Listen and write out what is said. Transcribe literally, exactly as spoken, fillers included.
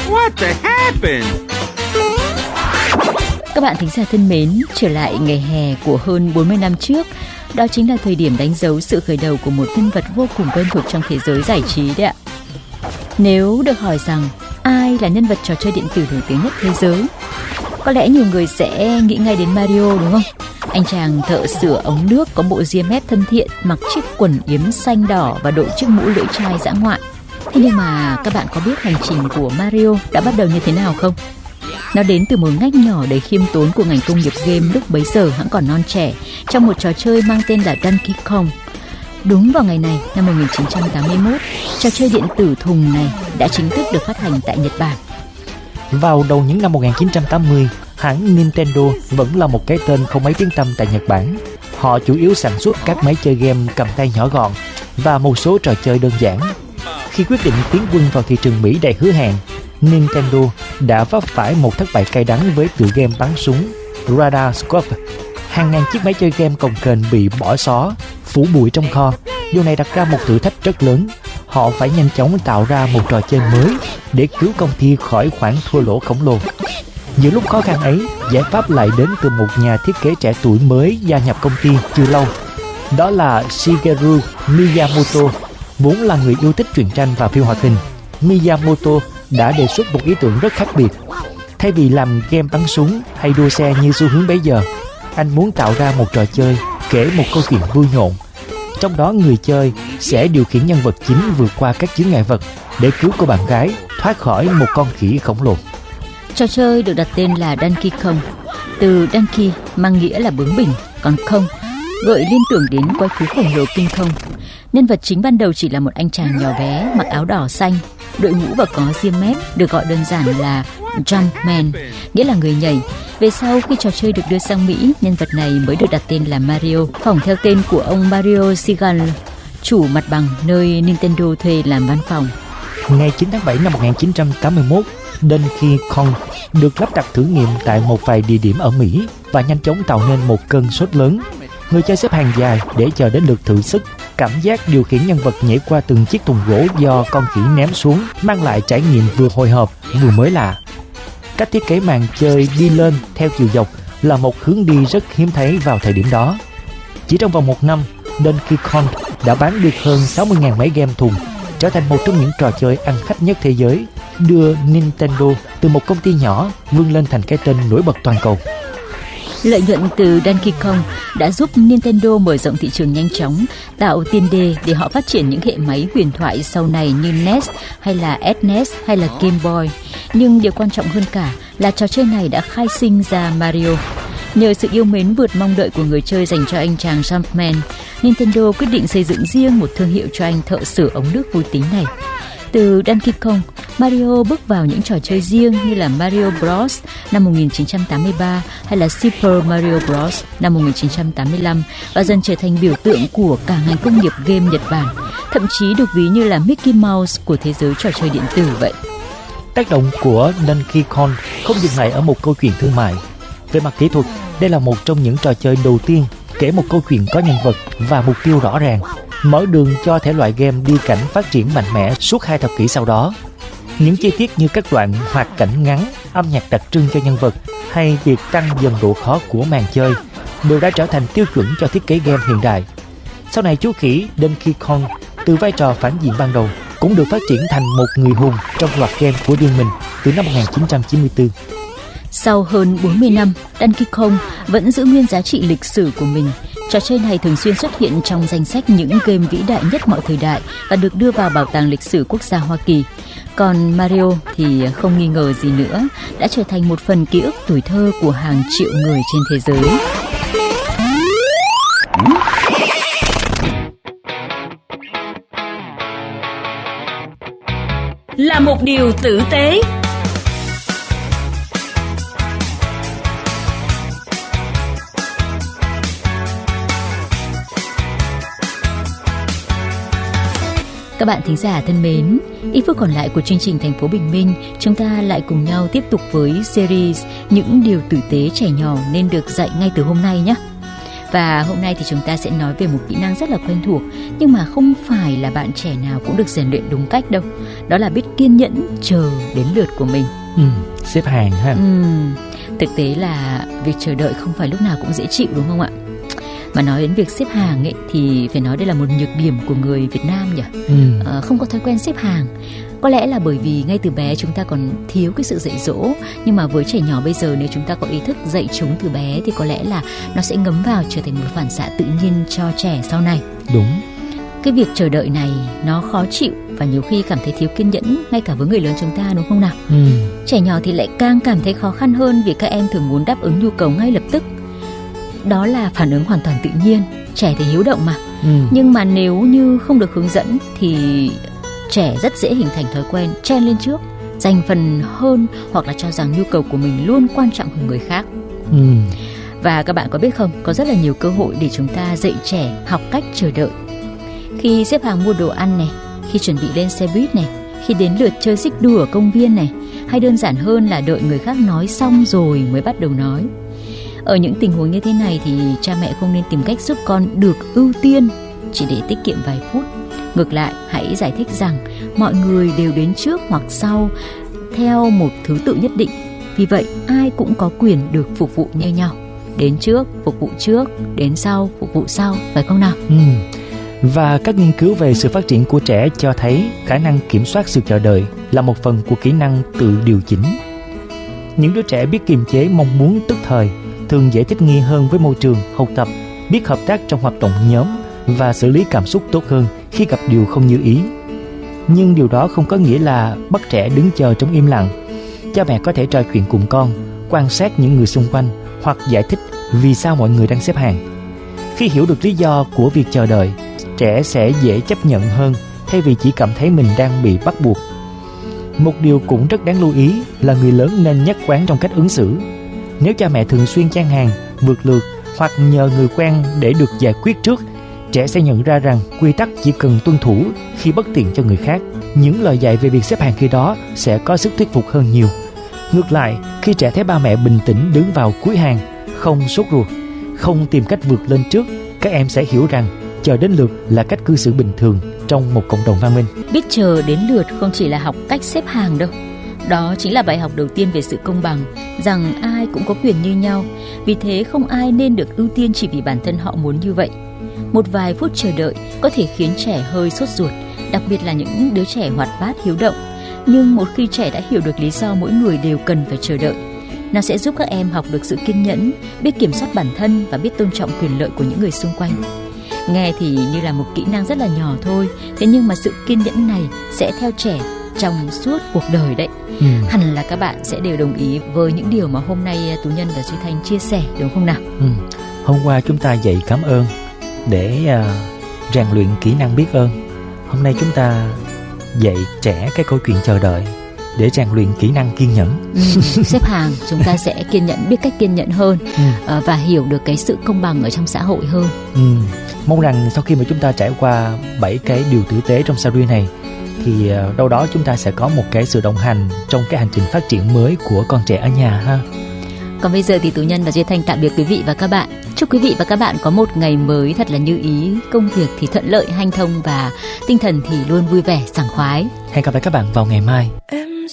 What the happened? Các bạn thính giả thân mến, trở lại ngày hè của hơn bốn mươi năm trước, đó chính là thời điểm đánh dấu sự khởi đầu của một nhân vật vô cùng quen thuộc trong thế giới giải trí đấy ạ. Nếu được hỏi rằng ai là nhân vật trò chơi điện tử nổi tiếng nhất thế giới, có lẽ nhiều người sẽ nghĩ ngay đến Mario, đúng không? Anh chàng thợ sửa ống nước có bộ ria mép thân thiện, mặc chiếc quần yếm xanh đỏ và đội chiếc mũ lưỡi chai dã ngoại. Thế nhưng mà các bạn có biết hành trình của Mario đã bắt đầu như thế nào không? Nó đến từ một ngách nhỏ đầy khiêm tốn của ngành công nghiệp game lúc bấy giờ hẵng còn non trẻ, trong một trò chơi mang tên là Donkey Kong. Đúng vào ngày này, năm một nghìn chín trăm tám mươi mốt, trò chơi điện tử thùng này đã chính thức được phát hành tại Nhật Bản. Vào đầu những năm một nghìn chín trăm tám mươi, hãng Nintendo vẫn là một cái tên không mấy tiếng tăm tại Nhật Bản. Họ chủ yếu sản xuất các máy chơi game cầm tay nhỏ gọn và một số trò chơi đơn giản. Khi quyết định tiến quân vào thị trường Mỹ đầy hứa hẹn, Nintendo đã vấp phải một thất bại cay đắng với tựa game bắn súng Radar Scope. Hàng ngàn chiếc máy chơi game cồng kềnh bị bỏ xó, phủ bụi trong kho. Điều này đặt ra một thử thách rất lớn. Họ phải nhanh chóng tạo ra một trò chơi mới để cứu công ty khỏi khoản thua lỗ khổng lồ. Giữa lúc khó khăn ấy, giải pháp lại đến từ một nhà thiết kế trẻ tuổi mới gia nhập công ty chưa lâu. Đó là Shigeru Miyamoto. Vốn là người yêu thích truyện tranh và phim hoạt hình, Miyamoto đã đề xuất một ý tưởng rất khác biệt. Thay vì làm game bắn súng hay đua xe như xu hướng bấy giờ, anh muốn tạo ra một trò chơi kể một câu chuyện vui nhộn. Trong đó người chơi sẽ điều khiển nhân vật chính vượt qua các chướng ngại vật để cứu cô bạn gái thoát khỏi một con khỉ khổng lồ. Trò chơi được đặt tên là Donkey Kong. Từ Donkey mang nghĩa là bướng bỉnh, còn Kong gợi liên tưởng đến quái thú khổng lồ King Kong. Nhân vật chính ban đầu chỉ là một anh chàng nhỏ bé mặc áo đỏ xanh, đội mũ và có ria mép, được gọi đơn giản là Jumpman, nghĩa là người nhảy. Về sau, khi trò chơi được đưa sang Mỹ, nhân vật này mới được đặt tên là Mario, phỏng theo tên của ông Mario Segal, chủ mặt bằng nơi Nintendo thuê làm văn phòng. Ngày chín tháng bảy năm một nghìn chín trăm tám mươi mốt, Donkey Kong được lắp đặt thử nghiệm tại một vài địa điểm ở Mỹ và nhanh chóng tạo nên một cơn sốt lớn. Người chơi xếp hàng dài để chờ đến lượt thử sức. Cảm giác điều khiển nhân vật nhảy qua từng chiếc thùng gỗ do con khỉ ném xuống mang lại trải nghiệm vừa hồi hộp vừa mới lạ. Cách thiết kế màn chơi đi lên theo chiều dọc là một hướng đi rất hiếm thấy vào thời điểm đó. Chỉ trong vòng một năm, Donkey Kong đã bán được hơn sáu mươi nghìn máy game thùng, trở thành một trong những trò chơi ăn khách nhất thế giới, đưa Nintendo từ một công ty nhỏ vươn lên thành cái tên nổi bật toàn cầu. Lợi nhuận từ Donkey Kong đã giúp Nintendo mở rộng thị trường nhanh chóng, tạo tiền đề để họ phát triển những hệ máy huyền thoại sau này như en e ét hay là ét en e ét hay là Game Boy. Nhưng điều quan trọng hơn cả là trò chơi này đã khai sinh ra Mario. Nhờ sự yêu mến vượt mong đợi của người chơi dành cho anh chàng Jumpman, Nintendo quyết định xây dựng riêng một thương hiệu cho anh thợ sửa ống nước vui tính này. Từ Donkey Kong, Mario bước vào những trò chơi riêng như là Mario Bros năm một nghìn chín trăm tám mươi ba hay là Super Mario Bros năm một nghìn chín trăm tám mươi lăm và dần trở thành biểu tượng của cả ngành công nghiệp game Nhật Bản, thậm chí được ví như là Mickey Mouse của thế giới trò chơi điện tử vậy. Tác động của Donkey Kong không dừng lại ở một câu chuyện thương mại. Về mặt kỹ thuật, đây là một trong những trò chơi đầu tiên kể một câu chuyện có nhân vật và mục tiêu rõ ràng, mở đường cho thể loại game đi cảnh phát triển mạnh mẽ suốt hai thập kỷ sau đó. Những chi tiết như các đoạn hoạt cảnh ngắn, âm nhạc đặc trưng cho nhân vật hay việc tăng dần độ khó của màn chơi đều đã trở thành tiêu chuẩn cho thiết kế game hiện đại. Sau này chú khỉ Donkey Kong từ vai trò phản diện ban đầu cũng được phát triển thành một người hùng trong loạt game của riêng mình từ năm một nghìn chín trăm chín mươi tư. Sau hơn bốn mươi năm, Donkey Kong vẫn giữ nguyên giá trị lịch sử của mình. Trò chơi này thường xuyên xuất hiện trong danh sách những game vĩ đại nhất mọi thời đại và được đưa vào bảo tàng lịch sử quốc gia Hoa Kỳ. Còn Mario thì không nghi ngờ gì nữa, đã trở thành một phần ký ức tuổi thơ của hàng triệu người trên thế giới. Là một điều tử tế. Các bạn thính giả thân mến, ít phút còn lại của chương trình Thành phố Bình Minh, chúng ta lại cùng nhau tiếp tục với series Những điều tử tế trẻ nhỏ nên được dạy ngay từ hôm nay nhé. Và hôm nay thì chúng ta sẽ nói về một kỹ năng rất là quen thuộc, nhưng mà không phải là bạn trẻ nào cũng được rèn luyện đúng cách đâu. Đó là biết kiên nhẫn chờ đến lượt của mình. Ừ, xếp hàng ha. Ừ, thực tế là việc chờ đợi không phải lúc nào cũng dễ chịu, đúng không ạ? Mà nói đến việc xếp hàng ấy thì phải nói đây là một nhược điểm của người Việt Nam nhỉ. Ừ. À, không có thói quen xếp hàng. Có lẽ là bởi vì ngay từ bé chúng ta còn thiếu cái sự dạy dỗ. Nhưng mà với trẻ nhỏ bây giờ, nếu chúng ta có ý thức dạy chúng từ bé thì có lẽ là nó sẽ ngấm vào, trở thành một phản xạ tự nhiên cho trẻ sau này. Đúng. Cái việc chờ đợi này nó khó chịu và nhiều khi cảm thấy thiếu kiên nhẫn ngay cả với người lớn chúng ta, đúng không nào? Ừ. Trẻ nhỏ thì lại càng cảm thấy khó khăn hơn vì các em thường muốn đáp ứng nhu cầu ngay lập tức. Đó là phản ứng hoàn toàn tự nhiên. Trẻ thì hiếu động mà. Ừ. Nhưng mà nếu như không được hướng dẫn thì trẻ rất dễ hình thành thói quen chen lên trước, giành phần hơn, hoặc là cho rằng nhu cầu của mình luôn quan trọng hơn người khác. Ừ. Và các bạn có biết không, có rất là nhiều cơ hội để chúng ta dạy trẻ học cách chờ đợi. Khi xếp hàng mua đồ ăn này, khi chuẩn bị lên xe buýt này, khi đến lượt chơi xích đu ở công viên này, hay đơn giản hơn là đợi người khác nói xong rồi mới bắt đầu nói. Ở những tình huống như thế này thì cha mẹ không nên tìm cách giúp con được ưu tiên chỉ để tiết kiệm vài phút. Ngược lại, hãy giải thích rằng mọi người đều đến trước hoặc sau theo một thứ tự nhất định. Vì vậy, ai cũng có quyền được phục vụ như nhau. Đến trước, phục vụ trước, đến sau, phục vụ sau, phải không nào? Ừ. Và các nghiên cứu về sự phát triển của trẻ cho thấy khả năng kiểm soát sự chờ đợi là một phần của kỹ năng tự điều chỉnh. Những đứa trẻ biết kiềm chế mong muốn tức thời thường dễ thích nghi hơn với môi trường học tập, biết hợp tác trong hoạt động nhóm và xử lý cảm xúc tốt hơn khi gặp điều không như ý. Nhưng điều đó không có nghĩa là bắt trẻ đứng chờ trong im lặng. Cha mẹ có thể trò chuyện cùng con, quan sát những người xung quanh hoặc giải thích vì sao mọi người đang xếp hàng. Khi hiểu được lý do của việc chờ đợi, trẻ sẽ dễ chấp nhận hơn thay vì chỉ cảm thấy mình đang bị bắt buộc. Một điều cũng rất đáng lưu ý là người lớn nên nhất quán trong cách ứng xử. Nếu cha mẹ thường xuyên chen hàng, vượt lượt hoặc nhờ người quen để được giải quyết trước, trẻ sẽ nhận ra rằng quy tắc chỉ cần tuân thủ khi bất tiện cho người khác. Những lời dạy về việc xếp hàng khi đó sẽ có sức thuyết phục hơn nhiều. Ngược lại, khi trẻ thấy ba mẹ bình tĩnh đứng vào cuối hàng, không sốt ruột, không tìm cách vượt lên trước, các em sẽ hiểu rằng chờ đến lượt là cách cư xử bình thường trong một cộng đồng văn minh. Biết chờ đến lượt không chỉ là học cách xếp hàng đâu. Đó chính là bài học đầu tiên về sự công bằng, rằng ai cũng có quyền như nhau. Vì thế không ai nên được ưu tiên chỉ vì bản thân họ muốn như vậy. Một vài phút chờ đợi có thể khiến trẻ hơi sốt ruột, đặc biệt là những đứa trẻ hoạt bát hiếu động. Nhưng một khi trẻ đã hiểu được lý do mỗi người đều cần phải chờ đợi, nó sẽ giúp các em học được sự kiên nhẫn, biết kiểm soát bản thân và biết tôn trọng quyền lợi của những người xung quanh. Nghe thì như là một kỹ năng rất là nhỏ thôi, thế nhưng mà sự kiên nhẫn này sẽ theo trẻ trong suốt cuộc đời đấy. Ừ. Hẳn là các bạn sẽ đều đồng ý với những điều mà hôm nay Tú Nhân và Duy Thanh chia sẻ, đúng không nào? Ừ. Hôm qua chúng ta dạy cảm ơn để uh, rèn luyện kỹ năng biết ơn. Hôm nay chúng ta dạy trẻ cái câu chuyện chờ đợi để rèn luyện kỹ năng kiên nhẫn. Ừ, xếp hàng chúng ta sẽ kiên nhẫn, biết cách kiên nhẫn hơn, ừ. uh, và hiểu được cái sự công bằng ở trong xã hội hơn. Ừ. Mong rằng sau khi mà chúng ta trải qua bảy cái điều tử tế trong series này thì uh, đâu đó chúng ta sẽ có một cái sự đồng hành trong cái hành trình phát triển mới của con trẻ ở nhà ha. Còn bây giờ thì Tú Nhân và Duy Thanh tạm biệt quý vị và các bạn. Chúc quý vị và các bạn có một ngày mới thật là như ý, công việc thì thuận lợi hanh thông và tinh thần thì luôn vui vẻ sảng khoái. Hẹn gặp lại các bạn vào ngày mai.